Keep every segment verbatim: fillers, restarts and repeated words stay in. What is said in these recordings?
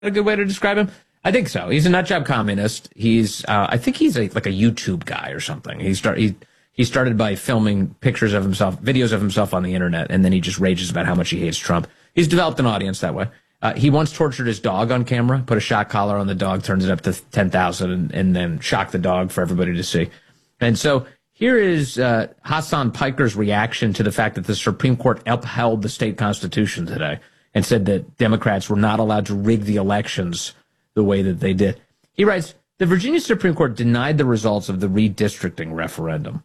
a good way to describe him? I think so. He's a nutjob communist. He's, uh, I think he's a, like a YouTube guy or something. He start he he started by filming pictures of himself, videos of himself on the internet, and then he just rages about how much he hates Trump. He's developed an audience that way. Uh, he once tortured his dog on camera, put a shock collar on the dog, turns it up to ten thousand, and, and then shocked the dog for everybody to see. And so here is uh, Hasan Piker's reaction to the fact that the Supreme Court upheld the state constitution today and said that Democrats were not allowed to rig the elections the way that they did. He writes, the Virginia Supreme Court denied the results of the redistricting referendum.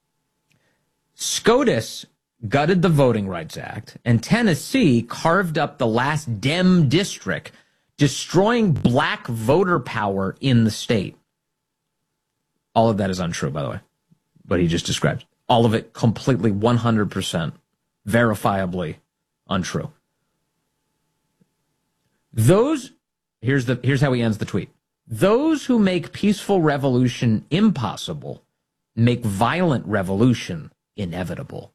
SCOTUS gutted the Voting Rights Act, and Tennessee carved up the last Dem district, destroying black voter power in the state. All of that is untrue, by the way, what he just described. All of it completely one hundred percent verifiably untrue. Those, here's the here's how he ends the tweet. Those who make peaceful revolution impossible make violent revolution inevitable.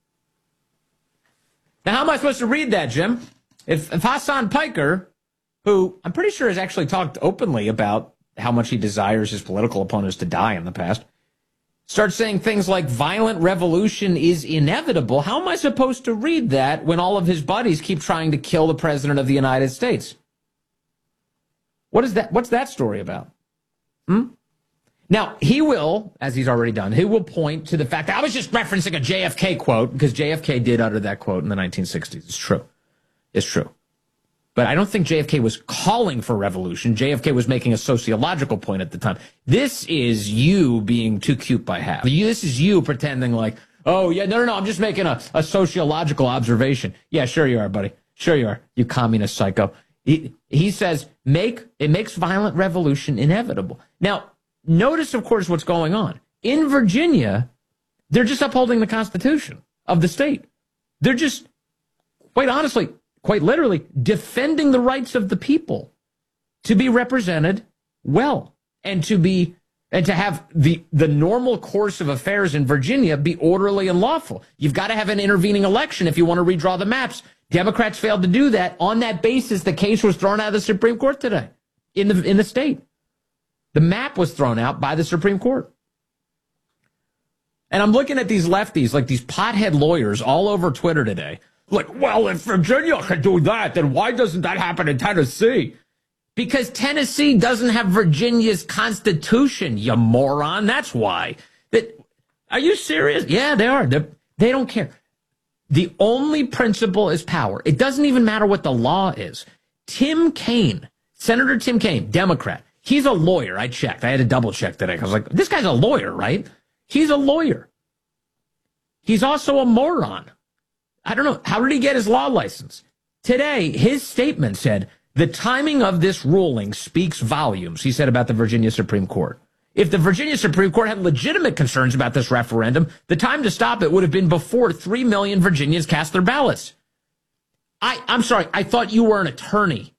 Now, how am I supposed to read that, Jim? If, if Hasan Piker, who I'm pretty sure has actually talked openly about how much he desires his political opponents to die in the past, starts saying things like violent revolution is inevitable, how am I supposed to read that when all of his buddies keep trying to kill the president of the United States? What is that? What's that story about? Hmm? Now, he will, as he's already done, he will point to the fact that I was just referencing a J F K quote, because J F K did utter that quote in the nineteen sixties. It's true. It's true. But I don't think J F K was calling for revolution. J F K was making a sociological point at the time. This is you being too cute by half. This is you pretending like, oh, yeah, no, no, no, I'm just making a, a sociological observation. Yeah, sure you are, buddy. Sure you are, you communist psycho. He, he says, make it makes violent revolution inevitable. Now, notice, of course, what's going on. In Virginia, they're just upholding the Constitution of the state. They're just, quite honestly, quite literally, defending the rights of the people to be represented well and to be and to have the, the normal course of affairs in Virginia be orderly and lawful. You've got to have an intervening election if you want to redraw the maps. Democrats failed to do that. On that basis, the case was thrown out of the Supreme Court today in the in the state. The map was thrown out by the Supreme Court. And I'm looking at these lefties, like these pothead lawyers all over Twitter today. Like, well, if Virginia can do that, then why doesn't that happen in Tennessee? Because Tennessee doesn't have Virginia's constitution, you moron. That's why. That, are you serious? Yeah, they are. They're, they don't care. The only principle is power. It doesn't even matter what the law is. Tim Kaine, Senator Tim Kaine, Democrat, he's a lawyer. I checked. I had to double check today. I was like, this guy's a lawyer, right? He's a lawyer. He's also a moron. I don't know. How did he get his law license? Today, his statement said, the timing of this ruling speaks volumes, he said about the Virginia Supreme Court. If the Virginia Supreme Court had legitimate concerns about this referendum, the time to stop it would have been before three million Virginians cast their ballots. I, I'm sorry, I thought you were an attorney.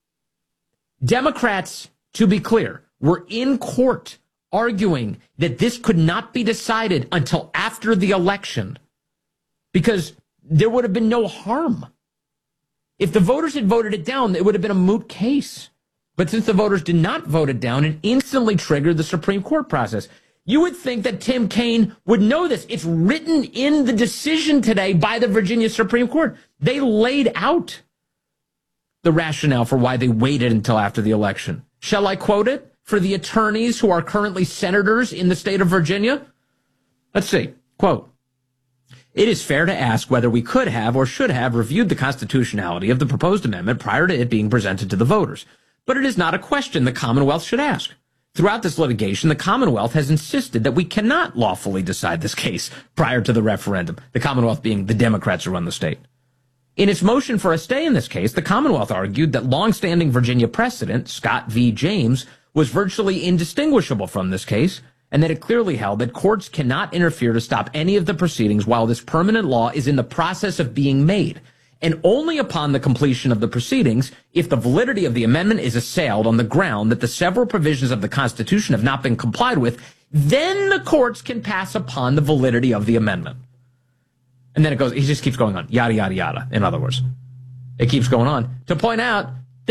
Democrats, to be clear, were in court arguing that this could not be decided until after the election because there would have been no harm. If the voters had voted it down, it would have been a moot case. But since the voters did not vote it down, it instantly triggered the Supreme Court process. You would think that Tim Kaine would know this. It's written in the decision today by the Virginia Supreme Court. They laid out the rationale for why they waited until after the election. Shall I quote it for the attorneys who are currently senators in the state of Virginia? Let's see. Quote, it is fair to ask whether we could have or should have reviewed the constitutionality of the proposed amendment prior to it being presented to the voters. But it is not a question the Commonwealth should ask. Throughout this litigation, the Commonwealth has insisted that we cannot lawfully decide this case prior to the referendum, the Commonwealth being the Democrats who run the state. In its motion for a stay in this case, the Commonwealth argued that longstanding Virginia precedent, Scott v. James, was virtually indistinguishable from this case, and that it clearly held that courts cannot interfere to stop any of the proceedings while this permanent law is in the process of being made, and only upon the completion of the proceedings, if the validity of the amendment is assailed on the ground that the several provisions of the Constitution have not been complied with, then the courts can pass upon the validity of the amendment. And then it goes, he just keeps going on, yada, yada, yada, in other words. It keeps going on to point out that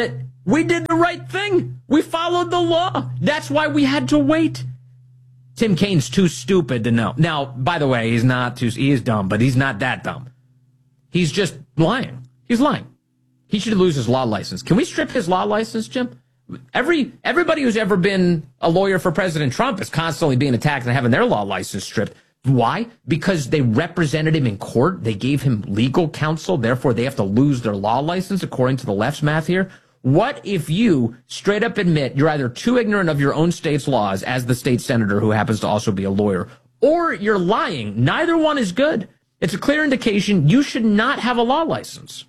We did the right thing. We followed the law. That's why we had to wait. Tim Kaine's too stupid to know. Now, by the way, he's not too, he is dumb, but he's not that dumb. He's just lying. He's lying. He should lose his law license. Can we strip his law license, Jim? Every everybody who's ever been a lawyer for President Trump is constantly being attacked and having their law license stripped. Why? Because they represented him in court. They gave him legal counsel. Therefore, they have to lose their law license, according to the left's math here. What if you straight up admit you're either too ignorant of your own state's laws as the state senator who happens to also be a lawyer, or you're lying? Neither one is good. It's a clear indication you should not have a law license.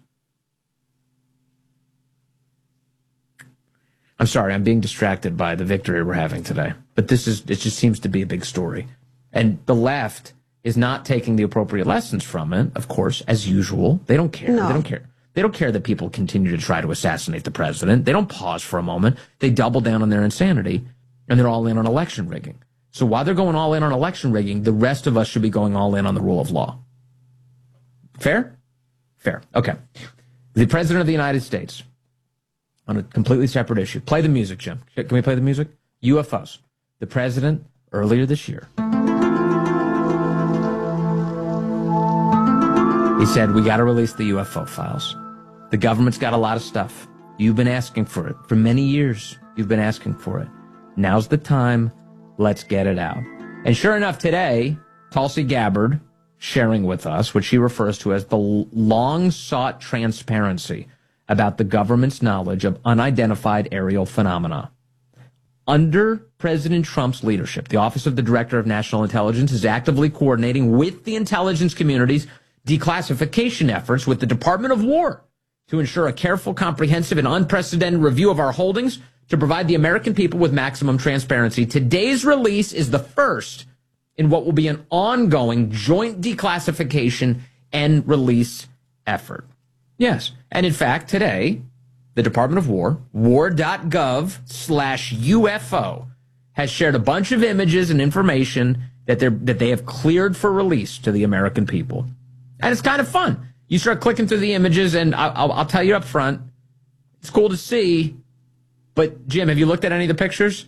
I'm sorry, I'm being distracted by the victory we're having today. But this is, it just seems to be a big story. And the left is not taking the appropriate lessons from it, of course, as usual. They don't care. No. They don't care. They don't care that people continue to try to assassinate the president. They don't pause for a moment. They double down on their insanity, and they're all in on election rigging. So while they're going all in on election rigging, the rest of us should be going all in on the rule of law. Fair? Fair. Okay. The President of the United States, on a completely separate issue. Play the music, Jim. Can we play the music? U F Os. The president, earlier this year, he said, we got to release the U F O files. The government's got a lot of stuff. You've been asking for it. For many years, you've been asking for it. Now's the time. Let's get it out. And sure enough, today, Tulsi Gabbard sharing with us what she refers to as the long-sought transparency about the government's knowledge of unidentified aerial phenomena. Under President Trump's leadership, the Office of the Director of National Intelligence is actively coordinating with the intelligence community's declassification efforts with the Department of War to ensure a careful, comprehensive, and unprecedented review of our holdings to provide the American people with maximum transparency. Today's release is the first in what will be an ongoing joint declassification and release effort. Yes. And in fact, today, the Department of War, war.gov slash UFO, has shared a bunch of images and information that they're that they have cleared for release to the American people. And it's kind of fun. You start clicking through the images, and I'll, I'll, I'll tell you up front, it's cool to see. But, Jim, have you looked at any of the pictures?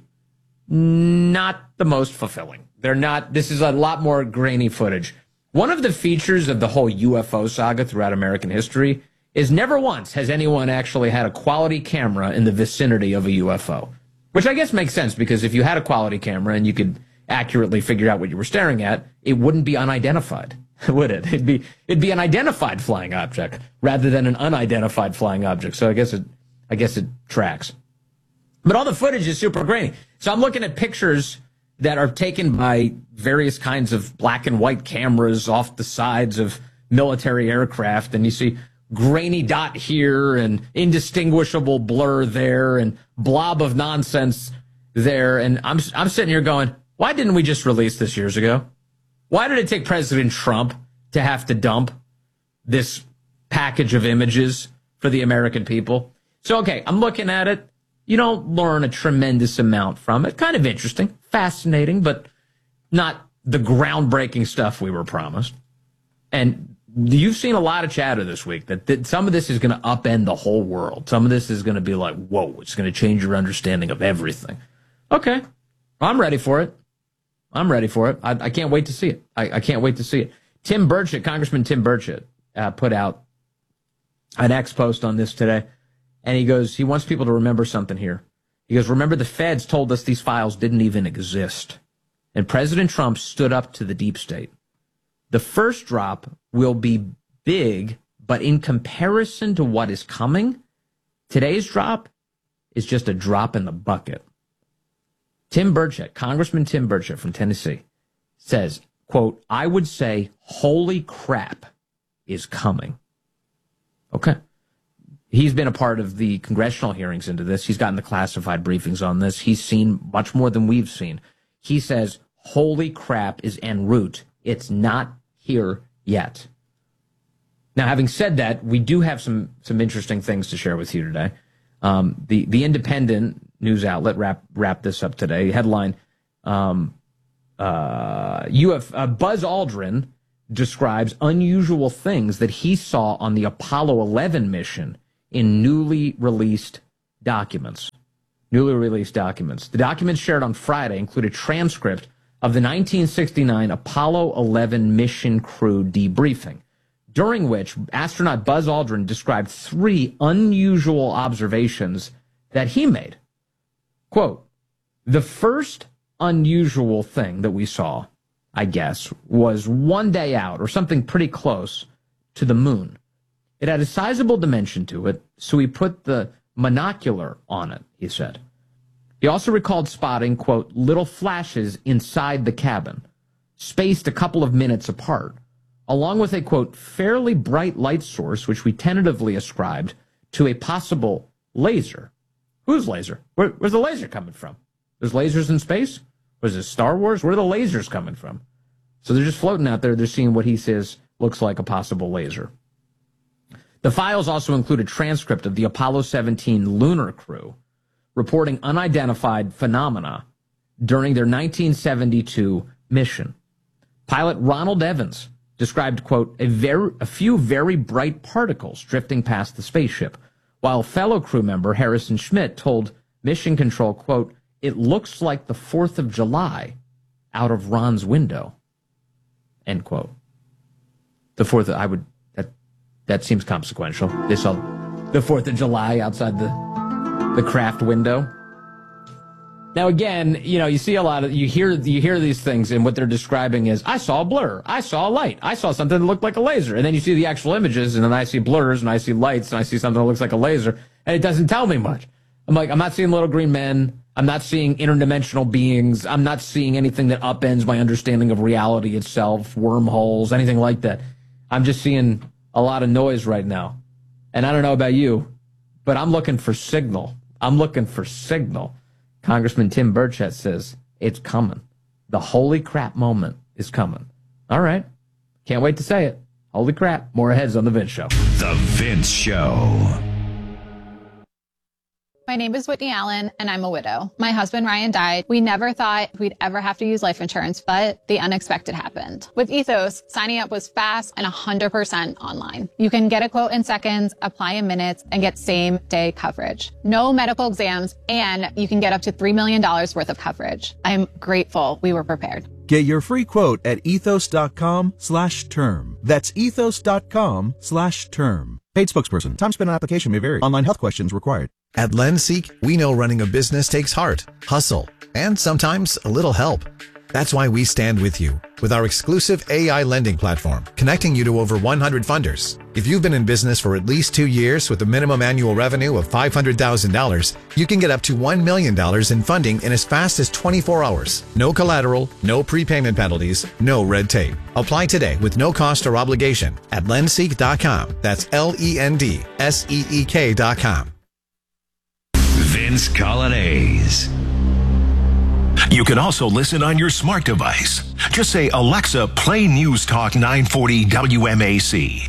Not the most fulfilling. They're not. This is a lot more grainy footage. One of the features of the whole U F O saga throughout American history is never once has anyone actually had a quality camera in the vicinity of a U F O. Which I guess makes sense, because if you had a quality camera and you could accurately figure out what you were staring at, it wouldn't be unidentified, would it? It'd be it'd be an identified flying object rather than an unidentified flying object. So I guess it I guess it tracks. But all the footage is super grainy. So I'm looking at pictures that are taken by various kinds of black and white cameras off the sides of military aircraft, and you see grainy dot here and indistinguishable blur there and blob of nonsense there. And I'm I'm sitting here going, why didn't we just release this years ago? Why did it take President Trump to have to dump this package of images for the American people? So, okay, I'm looking at it. You don't learn a tremendous amount from it. Kind of interesting, fascinating, but not the groundbreaking stuff we were promised. And you've seen a lot of chatter this week that, that some of this is going to upend the whole world. Some of this is going to be like, whoa, it's going to change your understanding of everything. Okay, I'm ready for it. I'm ready for it. I, I can't wait to see it. I, I can't wait to see it. Tim Burchett, Congressman Tim Burchett, uh, put out an X post on this today. And he goes, he wants people to remember something here. He goes, remember, the feds told us these files didn't even exist. And President Trump stood up to the deep state. The first drop will be big, but in comparison to what is coming, today's drop is just a drop in the bucket. Tim Burchett, Congressman Tim Burchett from Tennessee, says, quote, I would say, holy crap is coming. Okay. He's been a part of the congressional hearings into this. He's gotten the classified briefings on this. He's seen much more than we've seen. He says, holy crap is en route. It's not here yet. Now, having said that, we do have some some interesting things to share with you today. Um, the, the Independent news outlet wrap, wrapped this up today. Headline, um, uh, Uf, uh, Buzz Aldrin describes unusual things that he saw on the Apollo eleven mission in newly released documents, newly released documents. The documents shared on Friday include a transcript of the nineteen sixty-nine Apollo eleven mission crew debriefing, during which astronaut Buzz Aldrin described three unusual observations that he made. Quote, the first unusual thing that we saw, I guess, was one day out or something pretty close to the moon. It had a sizable dimension to it, so we put the monocular on it, he said. He also recalled spotting, quote, little flashes inside the cabin, spaced a couple of minutes apart, along with a, quote, fairly bright light source, which we tentatively ascribed to a possible laser. Whose laser? Where, where's the laser coming from? There's lasers in space? Was it Star Wars? Where are the lasers coming from? So they're just floating out there. They're seeing what he says looks like a possible laser. The files also include a transcript of the Apollo seventeen lunar crew reporting unidentified phenomena during their nineteen seventy-two mission. Pilot Ronald Evans described, quote, a, very, a few very bright particles drifting past the spaceship, while fellow crew member Harrison Schmitt told Mission Control, quote, it looks like the fourth of July out of Ron's window, end quote. The fourth, I would, that, that seems consequential. They saw the fourth of July outside the, the craft window. Now, again, you know, you see a lot of, you hear, you hear these things, and what they're describing is, I saw a blur, I saw a light, I saw something that looked like a laser. And then you see the actual images, and then I see blurs, and I see lights, and I see something that looks like a laser, and it doesn't tell me much. I'm like, I'm not seeing little green men, I'm not seeing interdimensional beings, I'm not seeing anything that upends my understanding of reality itself, wormholes, anything like that. I'm just seeing a lot of noise right now. And I don't know about you, but I'm looking for signal. I'm looking for signal. Congressman Tim Burchett says, it's coming. The holy crap moment is coming. All right. Can't wait to say it. Holy crap. More ahead on The Vince Show. The Vince Show. My name is Whitney Allen, and I'm a widow. My husband, Ryan, died. We never thought we'd ever have to use life insurance, but the unexpected happened. With Ethos, signing up was fast and one hundred percent online. You can get a quote in seconds, apply in minutes, and get same-day coverage. No medical exams, and you can get up to three million dollars worth of coverage. I'm grateful we were prepared. Get your free quote at ethos.com slash term. That's ethos.com slash term. Paid spokesperson. Time spent on application may vary. Online health questions required. At Lenseek, we know running a business takes heart, hustle, and sometimes a little help. That's why we stand with you with our exclusive A I lending platform, connecting you to over one hundred funders. If you've been in business for at least two years with a minimum annual revenue of five hundred thousand dollars, you can get up to one million dollars in funding in as fast as twenty-four hours. No collateral, no prepayment penalties, no red tape. Apply today with no cost or obligation at lenseek dot com. That's L E N D S E E K dot com. Vince Colonnese. You can also listen on your smart device. Just say, Alexa, play News Talk nine forty W M A C.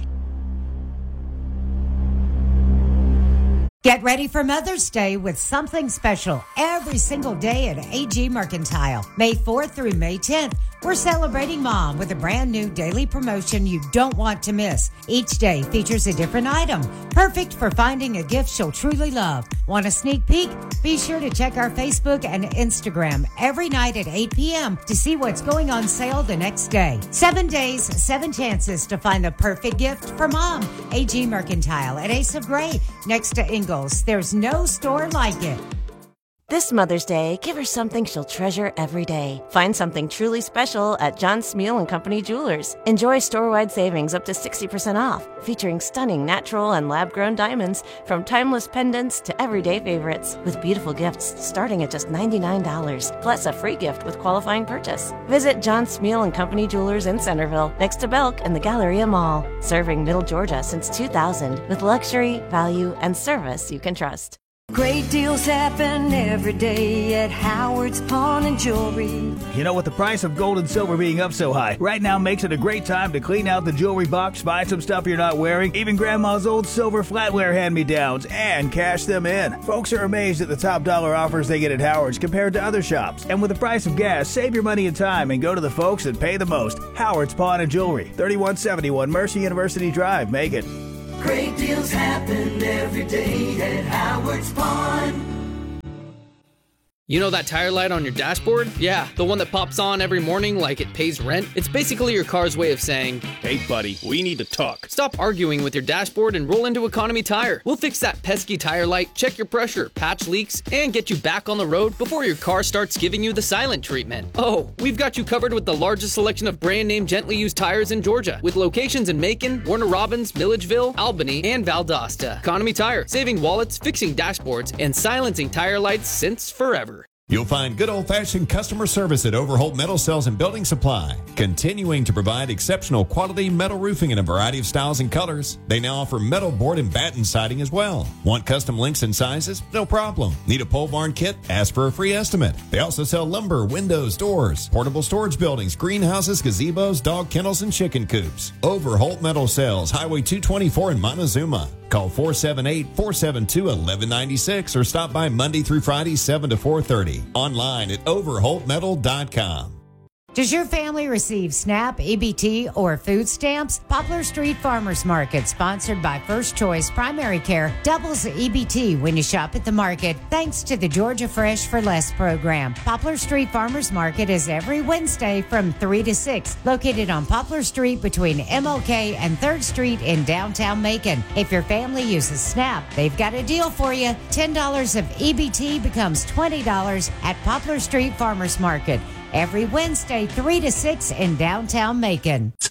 Get ready for Mother's Day with something special every single day at A G Mercantile. May fourth through May tenth, we're celebrating Mom with a brand new daily promotion you don't want to miss. Each day features a different item, perfect for finding a gift she'll truly love. Want a sneak peek? Be sure to check our Facebook and Instagram every night at eight p.m. to see what's going on sale the next day. Seven days, seven chances to find the perfect gift for Mom. A G Mercantile at Ace of Gray, next to Ingalls. There's no store like it. This Mother's Day, give her something she'll treasure every day. Find something truly special at John Smeal and Company Jewelers. Enjoy store-wide savings up to sixty percent off, featuring stunning natural and lab-grown diamonds from timeless pendants to everyday favorites, with beautiful gifts starting at just ninety-nine dollars, plus a free gift with qualifying purchase. Visit John Smeal and Company Jewelers in Centerville, next to Belk and the Galleria Mall. Serving Middle Georgia since two thousand, with luxury, value, and service you can trust. Great deals happen every day at Howard's Pawn and Jewelry. You know, with the price of gold and silver being up so high, right now makes it a great time to clean out the jewelry box, buy some stuff you're not wearing, even Grandma's old silver flatware hand-me-downs, and cash them in. Folks are amazed at the top dollar offers they get at Howard's compared to other shops. And with the price of gas, save your money and time and go to the folks that pay the most. Howard's Pawn and Jewelry, thirty-one seventy-one Mercer University Drive, Macon. Great deals happen every day at Howard's Pond. You know that tire light on your dashboard? Yeah, the one that pops on every morning like it pays rent? It's basically your car's way of saying, hey buddy, we need to talk. Stop arguing with your dashboard and roll into Economy Tire. We'll fix that pesky tire light, check your pressure, patch leaks, and get you back on the road before your car starts giving you the silent treatment. Oh, we've got you covered with the largest selection of brand name gently used tires in Georgia, with locations in Macon, Warner Robins, Milledgeville, Albany, and Valdosta. Economy Tire, saving wallets, fixing dashboards, and silencing tire lights since forever. You'll find good old-fashioned customer service at Overholt Metal Cells and Building Supply, continuing to provide exceptional quality metal roofing in a variety of styles and colors. They now offer metal board and batten siding as well. Want custom lengths and sizes? No problem. Need a pole barn kit? Ask for a free estimate. They also sell lumber, windows, doors, portable storage buildings, greenhouses, gazebos, dog kennels, and chicken coops. Overholt Metal Cells, Highway two twenty-four in Montezuma. Call four seven eight, four seven two, one one nine six or stop by Monday through Friday, seven to four thirty. Online at overholt metal dot com. Does your family receive SNAP, E B T, or food stamps? Poplar Street Farmers Market, sponsored by First Choice Primary Care, doubles the E B T when you shop at the market, thanks to the Georgia Fresh for Less program. Poplar Street Farmers Market is every Wednesday from three to six, located on Poplar Street between M L K and third Street in downtown Macon. If your family uses SNAP, they've got a deal for you. ten dollars of E B T becomes twenty dollars at Poplar Street Farmers Market. Every Wednesday, three to six in downtown Macon.